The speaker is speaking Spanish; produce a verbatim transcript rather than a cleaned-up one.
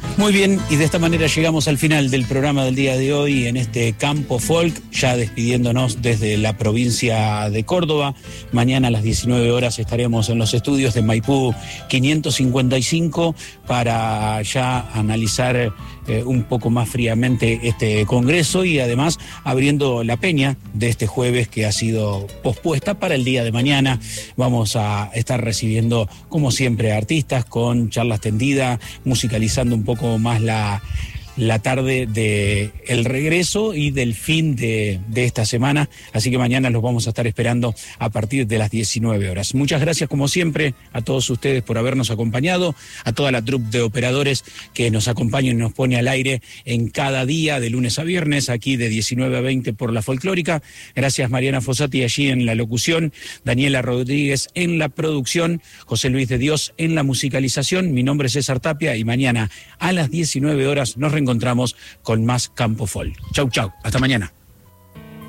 Muy bien, y de esta manera llegamos al final del programa del día de hoy en este Campo Folk, ya despidiéndonos desde la provincia de Córdoba. Mañana a las diecinueve horas estaremos en los estudios de Maipú quinientos cincuenta y cinco para ya analizar eh, un poco más fríamente este congreso y además abriendo la peña de este jueves que ha sido pospuesta para el día de mañana. Vamos a estar recibiendo, como siempre, artistas con charlas tendidas, musicalizando un poco más la, la tarde de el regreso y del fin de, de esta semana, así que mañana los vamos a estar esperando a partir de las diecinueve horas. Muchas gracias como siempre a todos ustedes por habernos acompañado, a toda la troupe de operadores que nos acompañan y nos pone al aire en cada día de lunes a viernes, aquí de diecinueve a veinte por La Folclórica. Gracias Mariana Fossati allí en la locución, Daniela Rodríguez en la producción, José Luis de Dios en la musicalización. Mi nombre es César Tapia y mañana a las diecinueve horas nos reencontramos con más Campo Folk. Chau, chau. Hasta mañana.